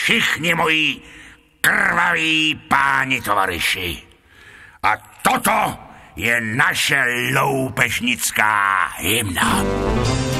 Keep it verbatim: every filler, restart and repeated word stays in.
všichni moji krvaví páni tovaryši. A toto je naše loupežnická hymna.